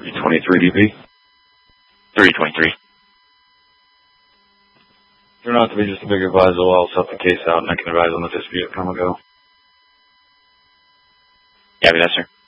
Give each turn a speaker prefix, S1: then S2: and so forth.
S1: 323 DP.
S2: 323.
S1: Turn out to be just a big advisal. I'll set the case out and I can advise on the dispute come and go.
S2: Yeah, that's sir.